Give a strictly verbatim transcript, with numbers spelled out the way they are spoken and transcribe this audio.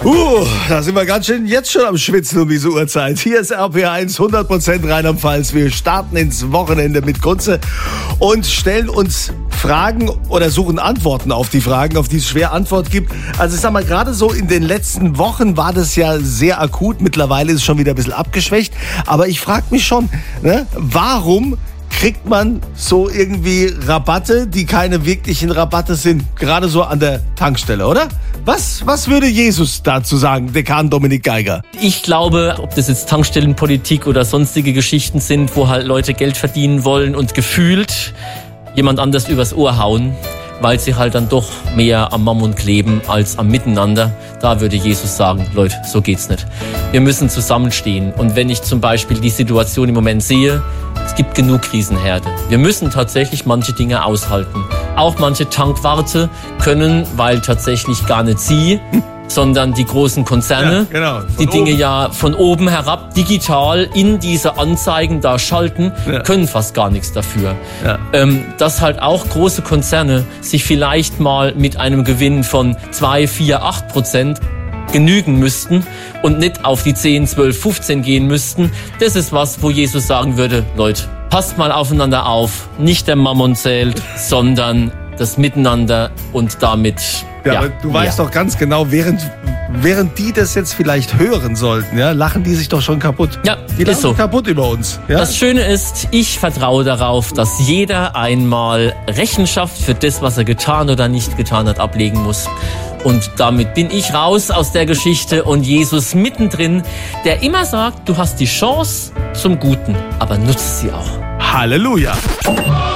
Uh, da sind wir ganz schön jetzt schon am Schwitzen um diese Uhrzeit. Hier ist R P eins, hundert Prozent Rheinland-Pfalz. Wir starten ins Wochenende mit Kunze und stellen uns Fragen oder suchen Antworten auf die Fragen, auf die es schwer Antwort gibt. Also ich sag mal, gerade so in den letzten Wochen war das ja sehr akut. Mittlerweile ist es schon wieder ein bisschen abgeschwächt. Aber ich frage mich schon, ne, warum kriegt man so irgendwie Rabatte, die keine wirklichen Rabatte sind, gerade so an der Tankstelle, oder? Was, was würde Jesus dazu sagen, Dekan Dominik Geiger? Ich glaube, ob das jetzt Tankstellenpolitik oder sonstige Geschichten sind, wo halt Leute Geld verdienen wollen und gefühlt jemand anders übers Ohr hauen, weil sie halt dann doch mehr am Mammon kleben als am Miteinander. Da würde Jesus sagen, Leute, so geht's nicht. Wir müssen zusammenstehen. Und wenn ich zum Beispiel die Situation im Moment sehe, es gibt genug Krisenherde. Wir müssen tatsächlich manche Dinge aushalten. Auch manche Tankwarte können, weil tatsächlich gar nicht sie, sondern die großen Konzerne, ja, genau, die Dinge oben. ja von oben herab digital in diese Anzeigen da schalten, Ja. können fast gar nichts dafür. Ja. Ähm, dass halt auch große Konzerne sich vielleicht mal mit einem Gewinn von zwei, vier, acht Prozent genügen müssten und nicht auf die zehn, zwölf, fünfzehn gehen müssten. Das ist was, wo Jesus sagen würde, Leute, passt mal aufeinander auf. Nicht der Mammon zählt, sondern das Miteinander und damit... Ja, ja, aber du weißt ja. doch ganz genau, während, während die das jetzt vielleicht hören sollten, ja, lachen die sich doch schon kaputt. Ja, die lachen ist so. kaputt über uns. Ja? Das Schöne ist, ich vertraue darauf, dass jeder einmal Rechenschaft für das, was er getan oder nicht getan hat, ablegen muss. Und damit bin ich raus aus der Geschichte und Jesus mittendrin, der immer sagt, du hast die Chance zum Guten, aber nutze sie auch. Halleluja!